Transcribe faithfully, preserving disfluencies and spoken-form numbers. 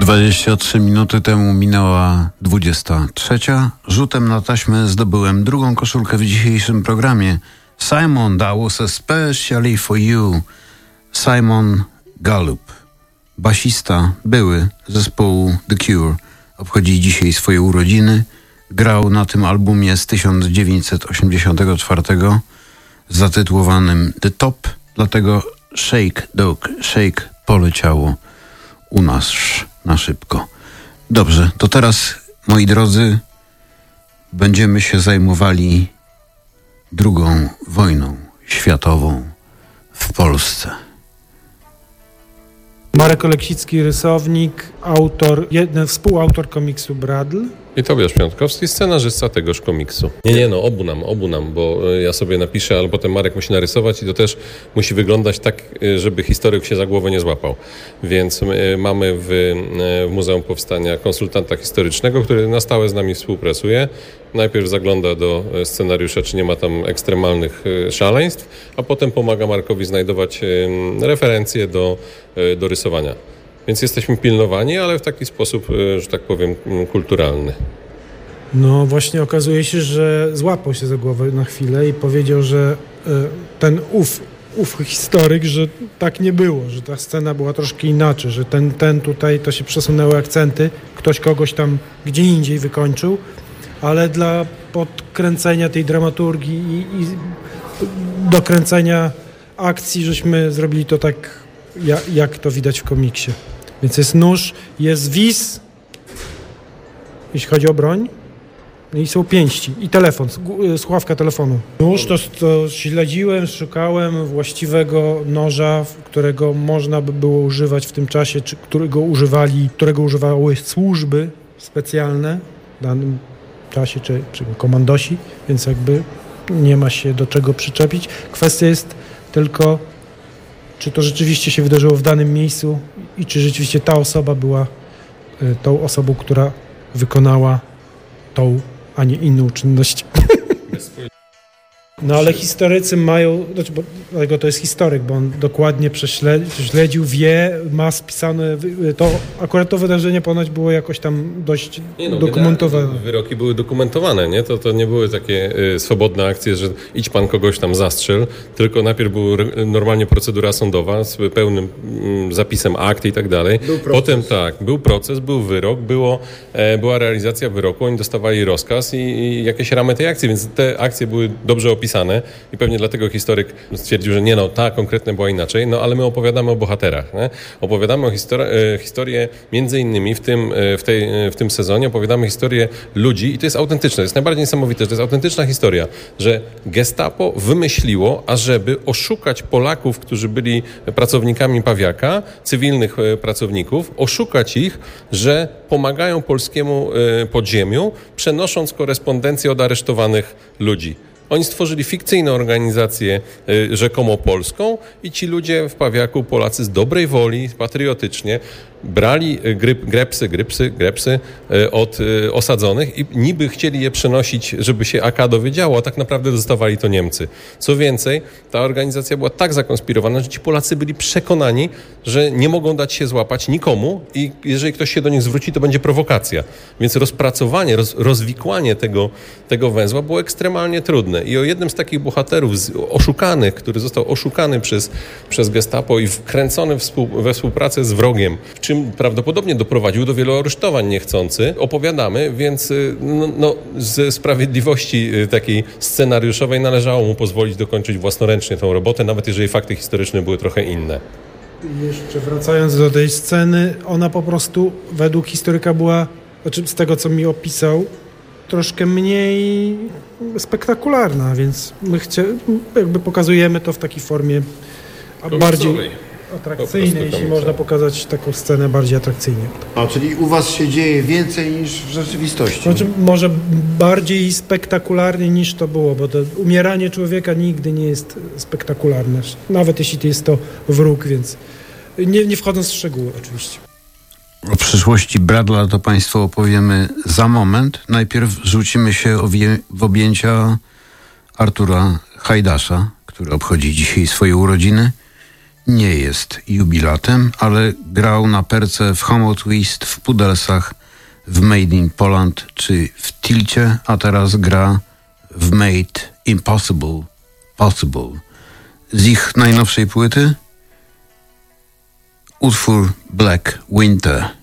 dwadzieścia trzy minuty temu minęła dwudziesta trzecia. Rzutem na taśmę zdobyłem drugą koszulkę w dzisiejszym programie. Simon, that was especially for you. Simon Gallup, basista były zespołu The Cure, obchodzi dzisiaj swoje urodziny. Grał na tym albumie z tysiąc dziewięćset osiemdziesiątego czwartego zatytułowanym The Top, dlatego Shake Dog, Shake poleciało u nas na szybko. Dobrze, to teraz, moi drodzy, będziemy się zajmowali drugą wojną światową w Polsce. Marek Oleksicki, rysownik, autor, jeden współautor komiksu Bradl. I Tobiasz Piątkowski, scenarzysta tegoż komiksu. Nie, nie, no obu nam, obu nam, bo ja sobie napiszę, ale potem Marek musi narysować i to też musi wyglądać tak, żeby historyk się za głowę nie złapał. Więc mamy w, w Muzeum Powstania konsultanta historycznego, który na stałe z nami współpracuje. Najpierw zagląda do scenariusza, czy nie ma tam ekstremalnych szaleństw, a potem pomaga Markowi znajdować referencje do, do rysowania. Więc jesteśmy pilnowani, ale w taki sposób, że tak powiem, kulturalny. No właśnie okazuje się, że złapał się za głowę na chwilę i powiedział, że ten ów, ów historyk, że tak nie było, że ta scena była troszkę inaczej, że ten, ten tutaj to się przesunęły akcenty, ktoś kogoś tam gdzie indziej wykończył, ale dla podkręcenia tej dramaturgii i, i dokręcenia akcji, żeśmy zrobili to tak, jak, jak to widać w komiksie. Więc jest nóż, jest wis, jeśli chodzi o broń, i są pięści i telefon, słuchawka telefonu. Nóż to, to śledziłem, szukałem właściwego noża, którego można by było używać w tym czasie, czy którego używali, którego używały służby specjalne w danym czasie, czy, czy komandosi, więc jakby nie ma się do czego przyczepić. Kwestia jest tylko, czy to rzeczywiście się wydarzyło w danym miejscu i czy rzeczywiście ta osoba była y, tą osobą, która wykonała tą, a nie inną czynność. No ale historycy mają, znaczy, bo, dlatego to jest historyk, bo on dokładnie prześledził, wie, ma spisane, to akurat to wydarzenie ponoć było jakoś tam dość nie no, dokumentowane. Wyroki były dokumentowane, nie? To, to nie były takie y, swobodne akcje, że idź pan kogoś tam zastrzel, tylko najpierw była normalnie procedura sądowa z pełnym y, zapisem akt i tak dalej. Potem tak, był proces, był wyrok, było, e, była realizacja wyroku, oni dostawali rozkaz i, i jakieś ramy tej akcji, więc te akcje były dobrze opisane. I pewnie dlatego historyk stwierdził, że nie no, ta konkretna była inaczej, no ale my opowiadamy o bohaterach. Nie? Opowiadamy o histori- historię między innymi w tym, w, tej, w tym sezonie, opowiadamy historię ludzi i to jest autentyczne, to jest najbardziej niesamowite, że to jest autentyczna historia, że Gestapo wymyśliło, ażeby oszukać Polaków, którzy byli pracownikami Pawiaka, cywilnych pracowników, oszukać ich, że pomagają polskiemu podziemiu, przenosząc korespondencję od aresztowanych ludzi. Oni stworzyli fikcyjną organizację y, rzekomo polską i ci ludzie w Pawiaku, Polacy z dobrej woli, patriotycznie, brali gryp, grepsy, grypsy, grepsy y, od y, osadzonych i niby chcieli je przenosić, żeby się A K dowiedziało, a tak naprawdę dostawali to Niemcy. Co więcej, ta organizacja była tak zakonspirowana, że ci Polacy byli przekonani, że nie mogą dać się złapać nikomu i jeżeli ktoś się do nich zwróci, to będzie prowokacja. Więc rozpracowanie, roz, rozwikłanie tego, tego węzła było ekstremalnie trudne. I o jednym z takich bohaterów z, oszukanych, który został oszukany przez, przez Gestapo i wkręcony współ, we współpracę z wrogiem, w czym prawdopodobnie doprowadził do wielu aresztowań niechcący, opowiadamy, więc no, no, ze sprawiedliwości takiej scenariuszowej należało mu pozwolić dokończyć własnoręcznie tą robotę, nawet jeżeli fakty historyczne były trochę inne. Jeszcze wracając do tej sceny, ona po prostu według historyka była, znaczy z tego co mi opisał, troszkę mniej spektakularna, więc my chcia, jakby pokazujemy to w takiej formie bardziej atrakcyjnej, jeśli można pokazać taką scenę bardziej atrakcyjnie. A, czyli u was się dzieje więcej niż w rzeczywistości. Znaczy, może bardziej spektakularnie niż to było, bo to umieranie człowieka nigdy nie jest spektakularne, nawet jeśli jest to wróg, więc nie, nie wchodząc w szczegóły oczywiście. O przyszłości Bradla to Państwu opowiemy za moment. Najpierw rzucimy się w objęcia Artura Hajdasza, który obchodzi dzisiaj swoje urodziny. nie jest jubilatem, ale grał na perce w Homo Twist, w Pudelsach, w Made in Poland czy w Tilcie, a teraz gra w Made Impossible Possible. Z ich najnowszej płyty utwór Black Winter.